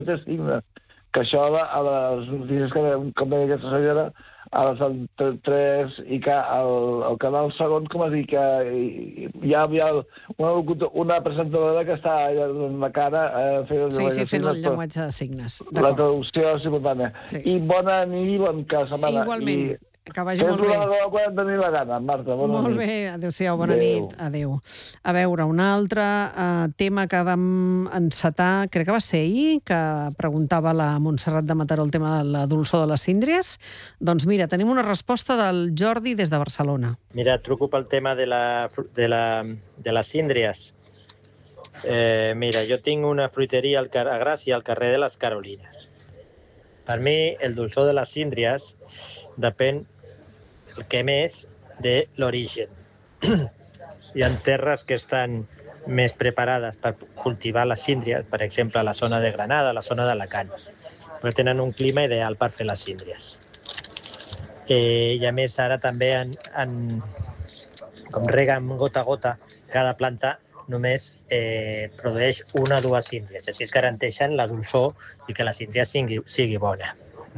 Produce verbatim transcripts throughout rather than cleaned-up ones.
signe. Que això a les notícies que com deia aquesta senyora, a les tres i que al canal segon, com a dir, que hi ha una presentadora que està en la cara fent el llenguatge de signes. Sí, sí, fent el llenguatge de signes. La traducció simultània. I bona nit i bon cas, setmana. Igualment. Que vagi molt bé. Quan tenir la gana, Marta, bona molt nit. Molt bé, adéu-siau, bona Adeu. nit. Adéu. A veure, un altre uh, tema que vam encetar, crec que va ser ahir, que preguntava la Montserrat de Mataró el tema de la dolçor de les síndries. Doncs mira, tenim una resposta del Jordi des de Barcelona. Mira, truco pel tema de, la, de, la, de les síndries. Eh, mira, jo tinc una fruiteria al, a Gràcia, al carrer de les Carolines. Per mi, el dolçor de les síndries depèn el que més de l'origen. Hi ha terres que estan més preparades per cultivar les síndries, per exemple, a la zona de Granada, a la zona d'Alacant, però tenen un clima ideal per fer les síndries. Eh, I a més, ara també, en, en, com reguen gota a gota, cada planta només eh, produeix una o dues síndries. Així es garanteixen la dolçor i que la síndria sigui, sigui bona.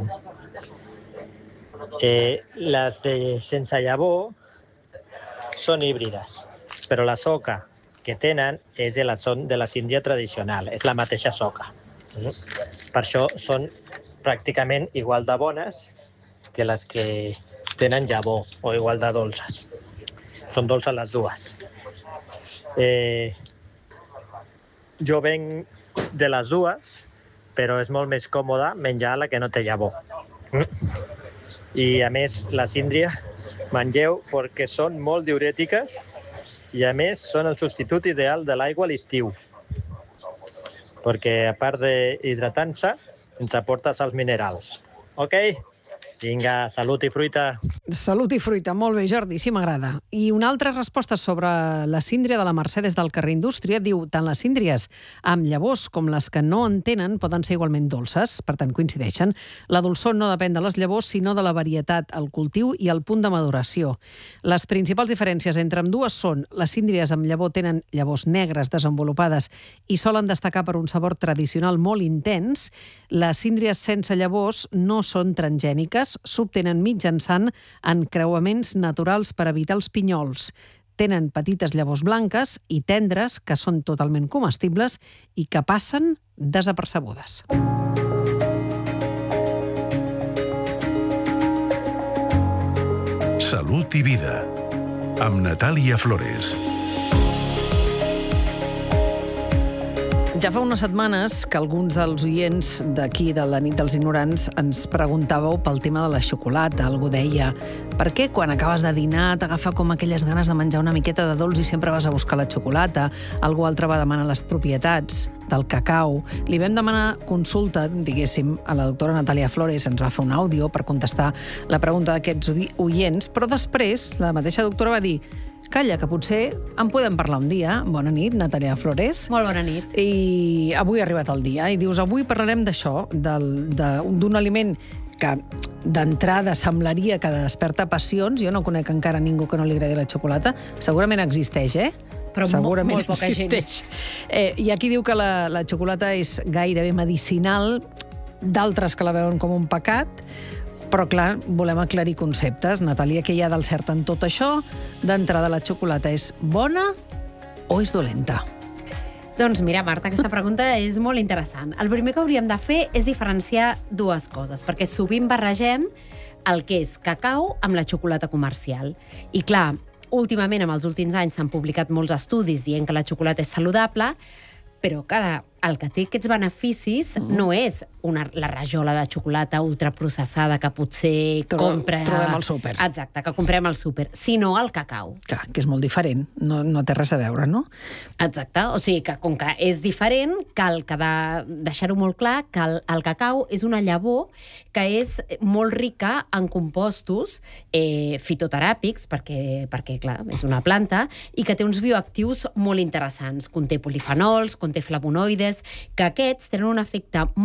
Eh, les de sense llavor són híbrides, però la soca que tenen és de la, son de la síndria tradicional, és la mateixa soca. Mm. Per això són pràcticament igual de bones que les que tenen llavor o igual de dolces. Són dolces les dues. Eh, jo venc de les dues, però és molt més còmode menjar la que no té llavor. Mm. I a més la síndria mengeu perquè són molt diurètiques i a més són el substitut ideal de l'aigua a l'estiu, perquè a part d'hidratant-se ens aporta sals minerals. Ok? Vinga, salut i fruita. Salut i fruita, molt bé, Jordi, sí m'agrada. I una altra resposta sobre la síndria de la Mercè des del carrer Indústria diu: tant les síndries amb llavors com les que no en tenen poden ser igualment dolces, per tant coincideixen. La dolçor no depèn de les llavors, sinó de la varietat, el cultiu i el punt de maduració. Les principals diferències entre ambdues són: les síndries amb llavor tenen llavors negres desenvolupades i solen destacar per un sabor tradicional molt intens. Les síndries sense llavors no són transgèniques, s'obtenen mitjançant encreuaments naturals per evitar els pinyols. Tenen petites llavors blanques i tendres que són totalment comestibles i que passen desapercebudes. Salut i vida, amb Natàlia Flores. Ja fa unes setmanes que alguns dels oients d'aquí, de la nit dels ignorants, ens preguntàveu pel tema de la xocolata. Algú deia: per què quan acabes de dinar t'agafa com aquelles ganes de menjar una miqueta de dolç i sempre vas a buscar la xocolata? Algú altre va demanar les propietats del cacau. Li vam demanar consulta, diguéssim, a la doctora Natàlia Flores, ens va fer un àudio per contestar la pregunta d'aquests oients, però després la mateixa doctora va dir: calla, que potser en podem parlar un dia. Bona nit, Natàlia Flores. Molt bona nit. I avui ha arribat el dia. I dius, avui parlarem d'això, d'un aliment que d'entrada semblaria que desperta passions. Jo no conec encara ningú que no li agradi la xocolata. Segurament existeix, eh? Però Segurament molt poca existeix. Eh, I aquí diu que la, la xocolata és gairebé medicinal, d'altres que la veuen com un pecat. Però, clar, volem aclarir conceptes. Natàlia, què hi ha del cert en tot això? D'entrada, la xocolata és bona o és dolenta? Doncs mira, Marta, aquesta pregunta és molt interessant. El primer que hauríem de fer és diferenciar dues coses, perquè sovint barregem el que és cacau amb la xocolata comercial. I, clar, últimament, en els últims anys, s'han publicat molts estudis dient que la xocolata és saludable, però, clar, el que té aquests beneficis mm. no és una, la rajola de xocolata ultraprocessada que potser Tro compra... Trobem al súper. Exacte, que comprem al súper, sinó el cacau. Clar, que és molt diferent, no, no té res a veure, no? Exacte, o sigui que com que és diferent, cal deixar-ho molt clar que el, el cacau és una llavor que és molt rica en compostos eh, fitoteràpics, perquè, perquè, clar, és una planta, i que té uns bioactius molt interessants. Conté polifenols, conté flavonoides, que aquests tenen un efecte molt antioxidant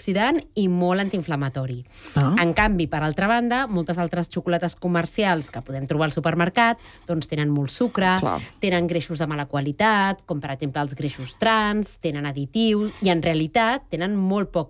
antioxidant i molt antiinflamatori. Ah. En canvi, per altra banda, moltes altres xocolates comercials que podem trobar al supermercat doncs tenen molt sucre, Clar. tenen greixos de mala qualitat, com per exemple els greixos trans, tenen additius, i en realitat tenen molt poc